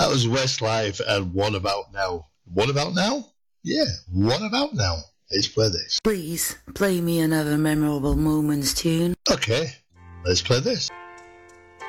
That was Westlife and What About Now. What About Now? Yeah, What About Now? Let's play this. Please, play me another Memorable Moments tune. Okay, let's play this.